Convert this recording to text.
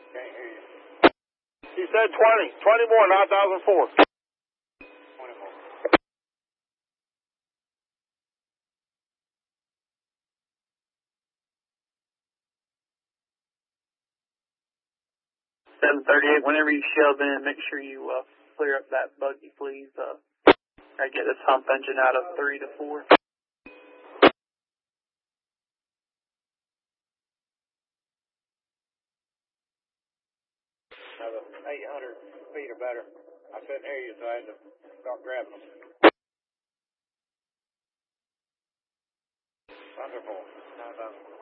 Can't hear you. He said 20. 20 more, 9,004. 20 more. Whenever you shove in, make sure you clear up that buggy, please. I get this hump engine out of 3 to 4. 800 feet or better. I couldn't hear you, so I had to start grabbing them. Wonderful. 9,000.